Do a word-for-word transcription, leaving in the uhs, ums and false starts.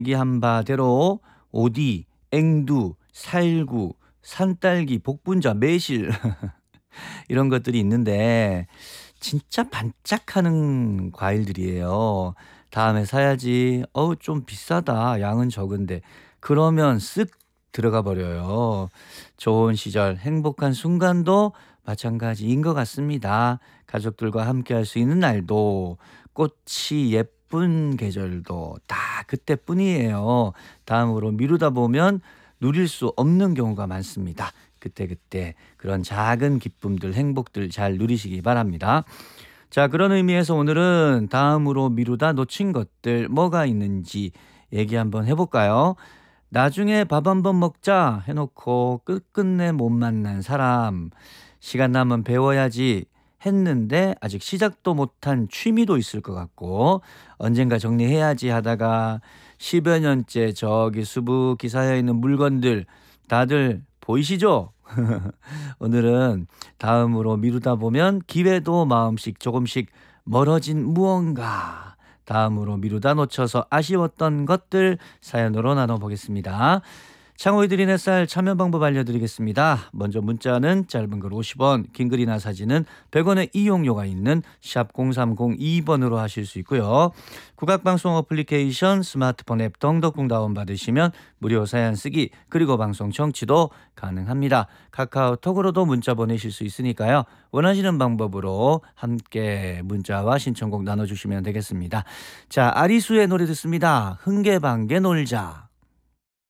얘기한 바대로 오디, 앵두, 살구, 산딸기, 복분자, 매실 이런 것들이 있는데 진짜 반짝하는 과일들이에요. 다음에 사야지. 어우 좀 비싸다. 양은 적은데. 그러면 쓱 들어가 버려요. 좋은 시절, 행복한 순간도 마찬가지인 것 같습니다. 가족들과 함께 할 수 있는 날도, 꽃이 예쁜 계절도 다 그때뿐이에요. 다음으로 미루다 보면 누릴 수 없는 경우가 많습니다. 그때그때 그런 작은 기쁨들, 행복들 잘 누리시기 바랍니다. 자, 그런 의미에서 오늘은 다음으로 미루다 놓친 것들 뭐가 있는지 얘기 한번 해볼까요? 나중에 밥 한번 먹자 해놓고 끝끝내 못 만난 사람, 시간 나면 배워야지 했는데 아직 시작도 못한 취미도 있을 것 같고, 언젠가 정리해야지 하다가 십여 년째 저기 수북히 쌓여있는 물건들 다들 보이시죠? 오늘은 다음으로 미루다 보면 기회도 마음씩 조금씩 멀어진 무언가, 다음으로 미루다 놓쳐서 아쉬웠던 것들 사연으로 나눠보겠습니다. 창호이들인 햇살 참여 방법 알려드리겠습니다. 먼저 문자는 짧은 글 오십 원, 긴 글이나 사진은 백 원의 이용료가 있는 샵 공삼공이 번으로 하실 수 있고요. 국악방송 어플리케이션 스마트폰 앱 덩덕궁 다운받으시면 무료 사연 쓰기 그리고 방송 청취도 가능합니다. 카카오톡으로도 문자 보내실 수 있으니까요. 원하시는 방법으로 함께 문자와 신청곡 나눠주시면 되겠습니다. 자, 아리수의 노래 듣습니다. 흥계방계 놀자.